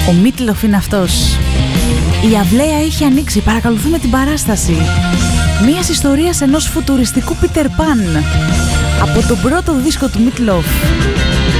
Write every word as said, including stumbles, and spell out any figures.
Ο Μίτλοφ είναι αυτός. Η αυλαία έχει ανοίξει, παρακολουθούμε την παράσταση μιας ιστορίας ενός φουτουριστικού Πίτερ Παν από τον πρώτο δίσκο του Μίτλοφ.